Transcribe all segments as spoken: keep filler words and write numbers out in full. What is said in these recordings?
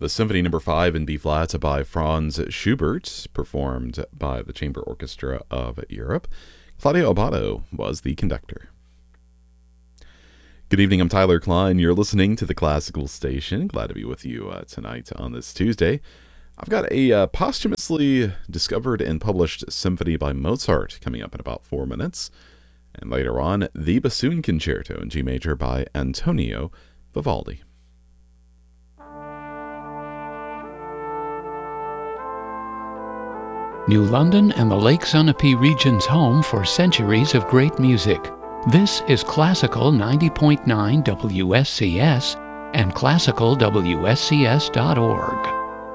The Symphony Number five in B-flat by Franz Schubert, performed by the Chamber Orchestra of Europe. Claudio Abbado was the conductor. Good evening, I'm Tyler Klein. You're listening to the Classical Station. Glad to be with you uh, tonight on this Tuesday. I've got a uh, posthumously discovered and published symphony by Mozart coming up in about four minutes. And later on, the Bassoon Concerto in G major by Antonio Vivaldi. New London and the Lake Sunapee region's home for centuries of great music. This is Classical ninety point nine W S C S and classical W S C S dot org.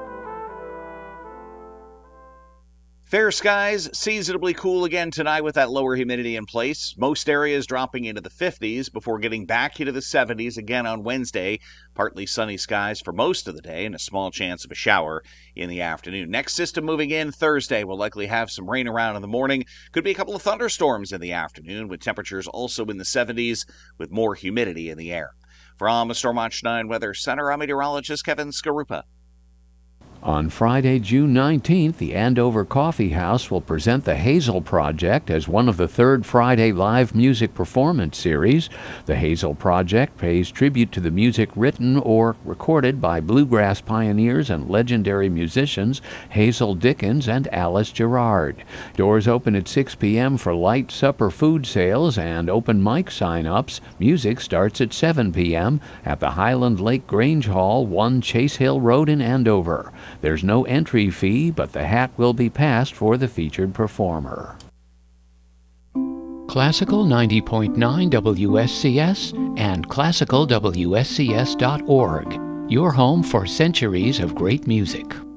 Fair skies, seasonably cool again tonight with that lower humidity in place. Most areas dropping into the fifties before getting back into the seventies again on Wednesday. Partly sunny skies for most of the day and a small chance of a shower in the afternoon. Next system moving in Thursday will likely have some rain around in the morning. Could be a couple of thunderstorms in the afternoon with temperatures also in the seventies with more humidity in the air. From the Storm Watch nine Weather Center, I'm meteorologist Kevin Skarupa. On Friday, June nineteenth, the Andover Coffee House will present the Hazel Project as one of the third Friday live music performance series. The Hazel Project pays tribute to the music written or recorded by bluegrass pioneers and legendary musicians Hazel Dickens and Alice Gerrard. Doors open at six p.m. for light supper food sales and open mic sign-ups. Music starts at seven p.m. at the Highland Lake Grange Hall, one Chase Hill Road in Andover. There's no entry fee, but the hat will be passed for the featured performer. Classical ninety point nine W S C S and classical W S C S dot org. Your home for centuries of great music.